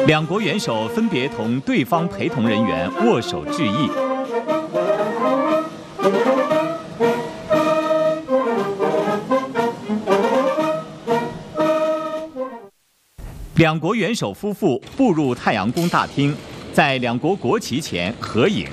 两国元首分别同对方陪同人员握手致意。两国元首夫妇步入太阳宫大厅，在两国国旗前合影。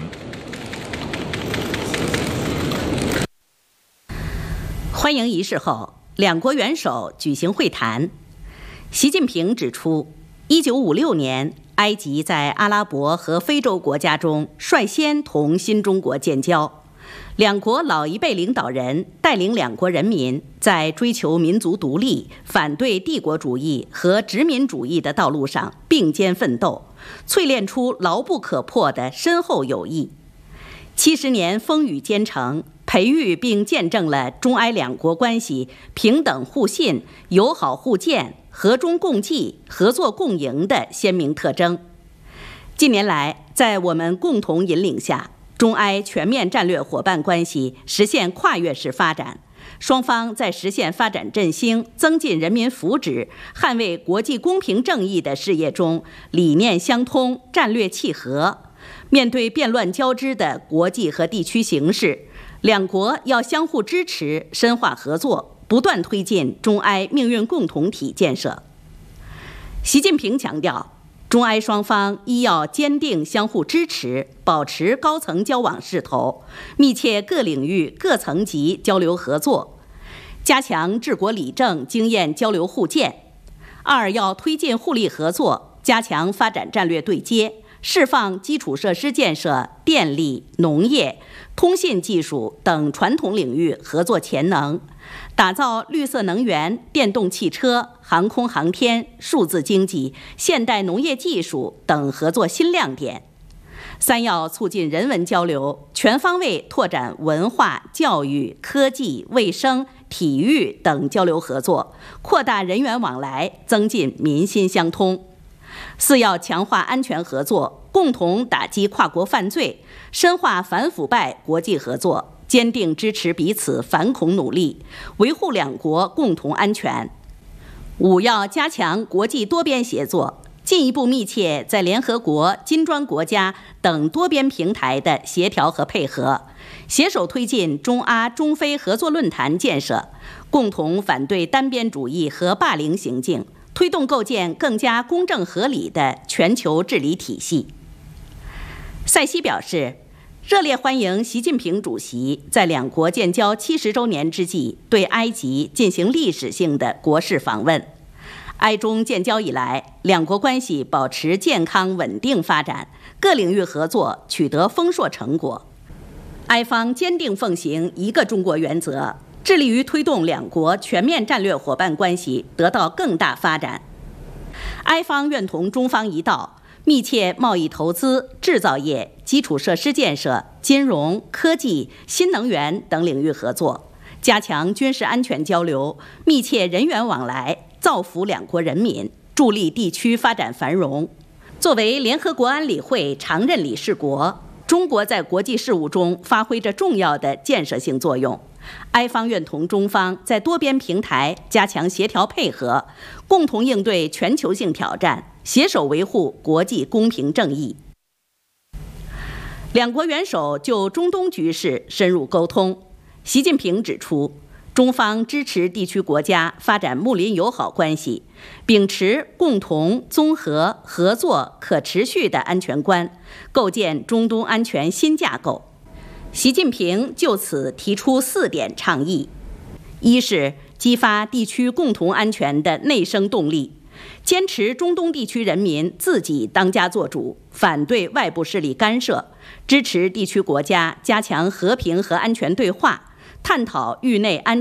欢迎仪式后，两国元首举行会谈。习近平指出，1956年，埃及在阿拉伯和非洲国家中率先同新中国建交，两国老一辈领导人带领两国人民在追求民族独立、反对帝国主义和殖民主义的道路上并肩奋斗，淬炼出牢不可破的深厚友谊。70年风雨兼程，培育并见证了中埃两国关系平等互信、友好互鉴、和衷共济、合作共赢的鲜明特征。近年来，在我们共同引领下，中埃全面战略伙伴关系实现跨越式发展，双方在实现发展振兴、增进人民福祉、捍卫国际公平正义的事业中理念相通、战略契合。面对变乱交织的国际和地区形势，两国要相互支持、深化合作，不断推进中埃命运共同体建设。习近平强调，中埃双方依要坚定相互支持，保持高层交往势头，密切各领域各层级交流合作，加强治国理政经验交流互鉴。二要推进互利合作，加强发展战略对接，释放基础设施建设、电力、农业、通信技术等传统领域合作潜能，打造绿色能源、电动汽车、航空航天、数字经济、现代农业技术等合作新亮点。三要促进人文交流，全方位拓展文化、教育、科技、卫生、体育等交流合作，扩大人员往来，增进民心相通。四要强化安全合作，共同打击跨国犯罪，深化反腐败国际合作，坚定支持彼此反恐努力，维护两国共同安全。五要加强国际多边协作，进一步密切在联合国、金砖国家等多边平台的协调和配合，携手推进中阿、中非合作论坛建设，共同反对单边主义和霸凌行径，推动构建更加公正合理的全球治理体系。塞西表示，热烈欢迎习近平主席在两国建交70周年之际对埃及进行历史性的国事访问。埃中建交以来，两国关系保持健康稳定发展，各领域合作取得丰硕成果。埃方坚定奉行一个中国原则，致力于推动两国全面战略伙伴关系得到更大发展。埃方愿同中方一道，密切贸易投资、制造业、基础设施建设、金融、科技、新能源等领域合作，加强军事安全交流，密切人员往来，造福两国人民，助力地区发展繁荣。作为联合国安理会常任理事国，中国在国际事务中发挥着重要的建设性作用。埃方愿同中方在多边平台加强协调配合，共同应对全球性挑战，携手维护国际公平正义。两国元首就中东局势深入沟通。习近平指出，中方支持地区国家发展睦邻友好关系，秉持共同、综合、合作、可持续的安全观，构建中东安全新架构。习近平就此提出4点倡议：一是激发地区共同安全的内生动力，坚持中东地区人民自己当家作主，反对外部势力干涉，支持地区国家加强和平和安全对话，探讨域内安